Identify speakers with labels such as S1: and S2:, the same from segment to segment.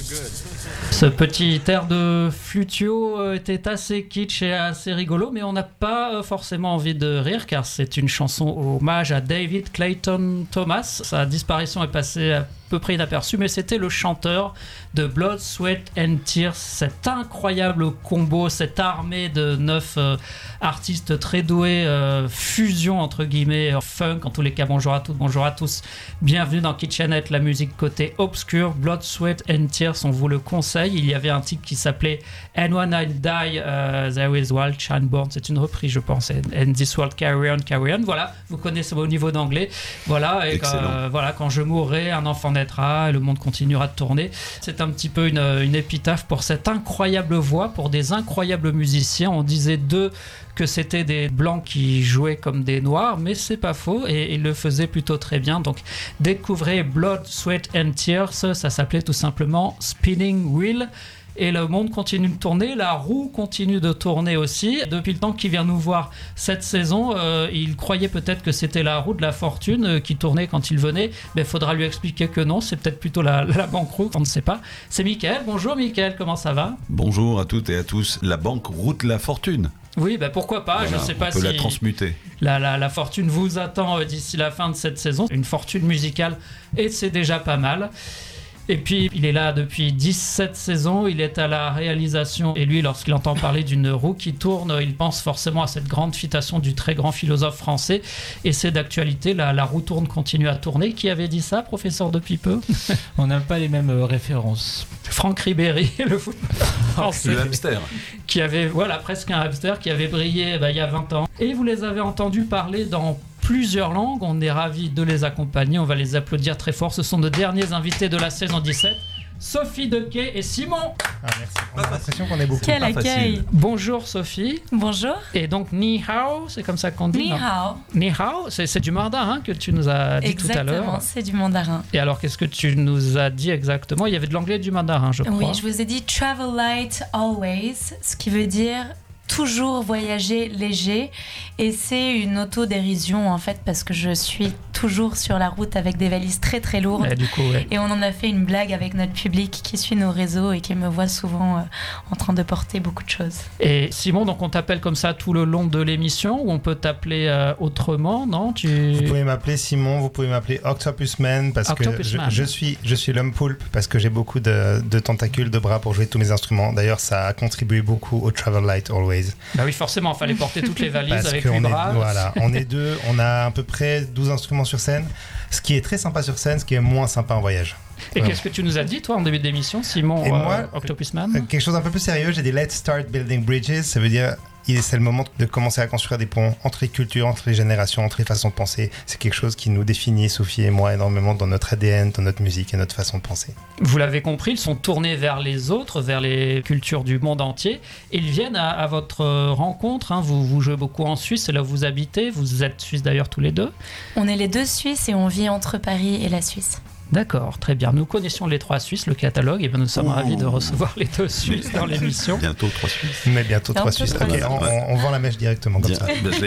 S1: Ce petit air de flutio était assez kitsch et assez rigolo, mais on n'a pas forcément envie de rire car c'est une chanson hommage à David Clayton Thomas. Sa disparition est passée à peu près inaperçue, mais c'était le chanteur de Blood, Sweat and Tears, cet incroyable combo, cette armée de 9 artistes très doués, fusion entre guillemets, funk. En tous les cas, bonjour à toutes, bonjour à tous, bienvenue dans Kitchenette, la musique côté obscur. Blood, Sweat and Tears, on vous le conseille. Il y avait un titre qui s'appelait And When I Die, There Is Wild Child Born, c'est une reprise je pense, And This World Carry On, Carry On, voilà, vous connaissez au niveau d'anglais, voilà, et quand je mourrai, un enfant naîtra et le monde continuera de tourner. C'est un petit peu une épitaphe pour cette incroyable voix, pour des incroyables musiciens. On disait d'eux que c'était des blancs qui jouaient comme des noirs, mais c'est pas faux et ils le faisaient plutôt très bien. Donc découvrez Blood, Sweat and Tears, ça s'appelait tout simplement Spinning Wheel. Et le monde continue de tourner, la roue continue de tourner aussi. Depuis le temps qu'il vient nous voir cette saison, il croyait peut-être que c'était la roue de la fortune qui tournait quand il venait. Mais il faudra lui expliquer que non, c'est peut-être plutôt la banqueroute, on ne sait pas. C'est Mickaël. Bonjour Mickaël, comment ça va ?
S2: Bonjour à toutes et à tous. La banqueroute la fortune.
S1: Oui, pourquoi pas, voilà, je ne sais pas si...
S2: On peut la transmuter.
S1: La fortune vous attend d'ici la fin de cette saison. Une fortune musicale, et c'est déjà pas mal. Et puis, il est là depuis 17 saisons, il est à la réalisation. Et lui, lorsqu'il entend parler d'une roue qui tourne, il pense forcément à cette grande citation du très grand philosophe français. Et c'est d'actualité, la roue tourne, continue à tourner. Qui avait dit ça, professeur depuis peu ?
S3: On n'a pas les mêmes références.
S1: Franck Ribéry, le footballeur français.
S2: Le hamster.
S1: Qui avait, presque un hamster, qui avait brillé il y a 20 ans. Et vous les avez entendus parler dans plusieurs langues, on est ravis de les accompagner, on va les applaudir très fort. Ce sont nos derniers invités de la saison 17, Sophie Dequet et Simon.
S4: Merci, on a l'impression qu'on est beaucoup.
S5: Quel accueil.
S1: Bonjour Sophie.
S5: Bonjour.
S1: Et donc Ni Hao, c'est comme ça qu'on dit.
S5: Ni Hao.
S1: Ni Hao, c'est du mandarin que tu nous as dit tout à l'heure.
S5: Exactement, c'est du mandarin.
S1: Et alors qu'est-ce que tu nous as dit exactement ? Il y avait de l'anglais et du mandarin, je crois.
S5: Oui, je vous ai dit travel light always, ce qui veut dire toujours voyager léger, et c'est une autodérision en fait parce que je suis toujours sur la route avec des valises très très lourdes et on en a fait une blague avec notre public qui suit nos réseaux et qui me voit souvent en train de porter beaucoup de choses. Et
S1: Simon, donc on t'appelle comme ça tout le long de l'émission ou on peut t'appeler autrement, non ?
S4: Vous pouvez m'appeler Simon, vous pouvez m'appeler Octopus Man parce que je suis l'homme poulpe parce que j'ai beaucoup de tentacules, de bras pour jouer tous mes instruments. D'ailleurs, ça a contribué beaucoup au Travel Light Always.
S1: Bah oui, forcément, il fallait porter toutes les valises parce avec les bras.
S4: Voilà, on est deux, on a à peu près 12 instruments sur scène, ce qui est très sympa sur scène, ce qui est moins sympa en voyage.
S1: Et vraiment. Qu'est-ce que tu nous as dit, toi, en début d'émission, Simon,
S4: moi,
S1: Octopus Man ?
S4: Quelque chose un peu plus sérieux, j'ai dit Let's start building bridges, ça veut dire c'est le moment de commencer à construire des ponts entre les cultures, entre les générations, entre les façons de penser. C'est quelque chose qui nous définit, Sophie et moi, énormément dans notre ADN, dans notre musique et notre façon de penser.
S1: Vous l'avez compris, ils sont tournés vers les autres, vers les cultures du monde entier. Et ils viennent à votre rencontre. Hein. Vous jouez beaucoup en Suisse, c'est là où vous habitez. Vous êtes Suisses d'ailleurs tous les deux.
S5: On est les deux Suisses et on vit entre Paris et la Suisse.
S1: D'accord, très bien. Nous connaissions les 3 Suisses, le catalogue, et bien nous sommes ravis de recevoir les 2 Suisses dans l'émission.
S2: Bientôt 3 Suisses.
S4: Mais bientôt 3 Suisses. Okay, on vend la mèche directement comme ça.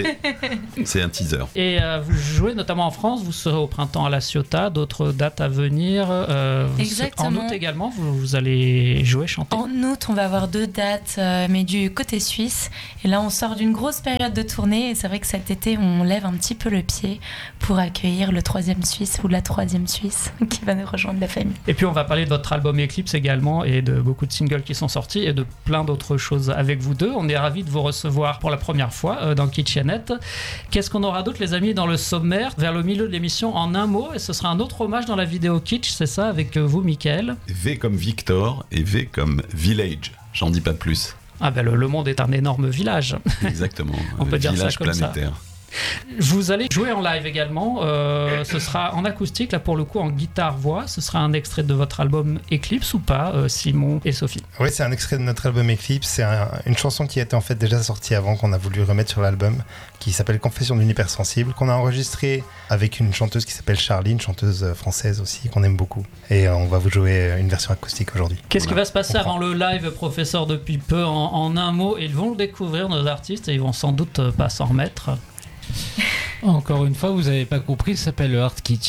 S2: C'est un teaser.
S1: Et vous jouez notamment en France, vous serez au printemps à La Ciotat, d'autres dates à venir.
S5: Exactement.
S1: En août également, vous allez jouer, chanter.
S5: En août, on va avoir 2 dates, mais du côté suisse. Et là, on sort d'une grosse période de tournée. Et c'est vrai que cet été, on lève un petit peu le pied pour accueillir le 3e Suisse ou la 3e Suisse qui va nous rejoindre la famille.
S1: Et puis on va parler de votre album Eclipse également et de beaucoup de singles qui sont sortis et de plein d'autres choses avec vous deux. On est ravis de vous recevoir pour la première fois dans Kitchenette. Qu'est-ce qu'on aura d'autre les amis dans le sommaire vers le milieu de l'émission en un mot, et ce sera un autre hommage dans la vidéo Kitsch, c'est ça, avec vous Mickaël.
S2: V comme Victor et V comme Village, j'en dis pas plus.
S1: Ah ben le monde est un énorme village.
S2: Exactement.
S1: On peut dire ça comme
S2: planétaire.
S1: Ça. Vous allez jouer en live également, ce sera en acoustique, là pour le coup en guitare-voix. Ce sera un extrait de votre album Eclipse ou pas, Simon et Sophie?
S4: Oui, c'est un extrait de notre album Eclipse. C'est une chanson qui était en fait déjà sortie avant, qu'on a voulu remettre sur l'album, qui s'appelle Confession d'une hypersensible, qu'on a enregistré avec une chanteuse qui s'appelle Charlie, une chanteuse française aussi qu'on aime beaucoup. Et on va vous jouer une version acoustique aujourd'hui.
S1: Qu'est-ce qui va se passer avant le live, professeur, depuis peu, en un mot? Ils vont le découvrir, nos artistes, et ils vont sans doute pas s'en remettre.
S3: Encore une fois, vous n'avez pas compris, ça s'appelle le hard kitsch.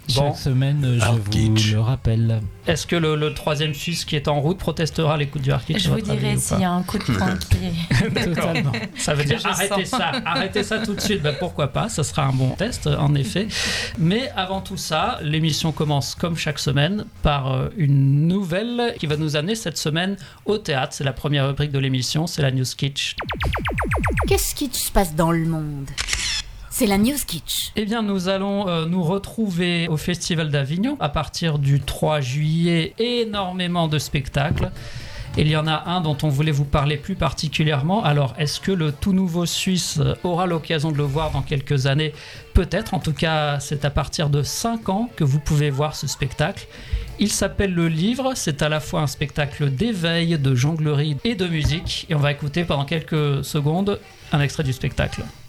S1: Bon.
S3: Chaque semaine, je
S2: Arkitsch.
S3: vous le rappelle.
S1: Est-ce que le troisième Suisse qui est en route protestera les coups du Arkitsch?
S5: Je vous dirai s'il y a un coup de poing qui est...
S1: D'accord.
S3: Totalement.
S1: Ça veut dire
S5: Je
S1: arrêtez ça tout de suite. Ben, pourquoi pas, ça sera un bon test en effet. Mais avant tout ça, l'émission commence comme chaque semaine par une nouvelle qui va nous amener cette semaine au théâtre. C'est la première rubrique de l'émission, c'est la News Kitsch.
S6: Qu'est-ce qui se passe dans le monde? C'est la News Kitsch.
S1: Eh bien, nous allons nous retrouver au Festival d'Avignon à partir du 3 juillet. Énormément de spectacles. Il y en a un dont on voulait vous parler plus particulièrement. Alors, est-ce que le tout nouveau Suisse aura l'occasion de le voir dans quelques années? Peut-être. En tout cas, c'est à partir de 5 ans que vous pouvez voir ce spectacle. Il s'appelle Le Livre. C'est à la fois un spectacle d'éveil, de jonglerie et de musique. Et on va écouter pendant quelques secondes un extrait du spectacle.